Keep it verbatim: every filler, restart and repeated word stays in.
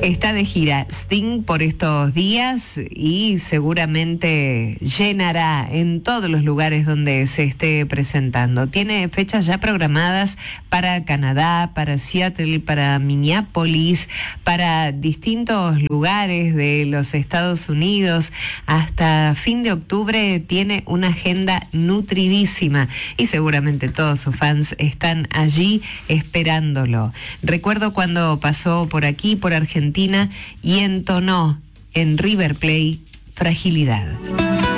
Está de gira Sting por estos días y seguramente llenará en todos los lugares donde se esté presentando. Tiene fechas ya programadas para Canadá, para Seattle, para Minneapolis, para distintos lugares de los Estados Unidos. Hasta fin de octubre tiene una agenda nutridísima y seguramente todos sus fans están allí esperándolo. Recuerdo cuando pasó por aquí, por Argentina, y entonó en River Plate Fragilidad.